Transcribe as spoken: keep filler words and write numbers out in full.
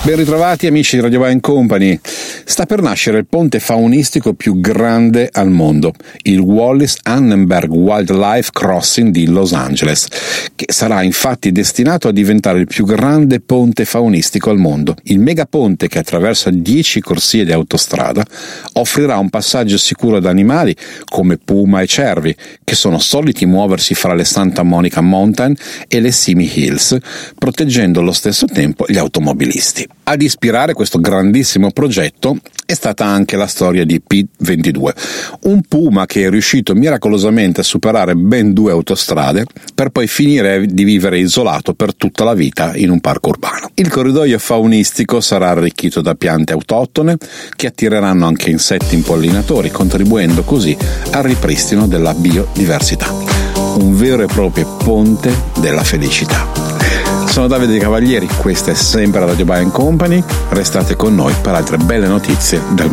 Ben ritrovati amici di Radio Vai Company. Sta per nascere il ponte faunistico più grande al mondo, il Wallis-Annenberg Wildlife Crossing di Los Angeles, che sarà infatti destinato a diventare il più grande ponte faunistico al mondo. Il megaponte, che attraversa dieci corsie di autostrada, offrirà un passaggio sicuro ad animali come puma e cervi, che sono soliti muoversi fra le Santa Monica Mountain e le Simi Hills, proteggendo allo stesso tempo gli automobilisti. Ad ispirare questo grandissimo progetto è stata anche la storia di P ventidue, un puma che è riuscito miracolosamente a superare ben due autostrade per poi finire di vivere isolato per tutta la vita in un parco urbano. Il corridoio faunistico sarà arricchito da piante autoctone che attireranno anche insetti impollinatori, contribuendo così al ripristino della biodiversità. Un vero e proprio ponte della felicità. Sono Davide Cavalieri, questa è sempre Radio Vai Company, restate con noi per altre belle notizie del